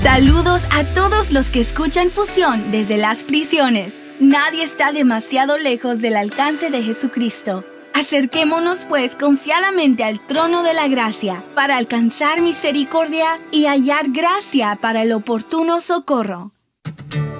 Saludos a todos los que escuchan Fusión desde las prisiones. Nadie está demasiado lejos del alcance de Jesucristo. Acerquémonos pues confiadamente al trono de la gracia para alcanzar misericordia y hallar gracia para el oportuno socorro.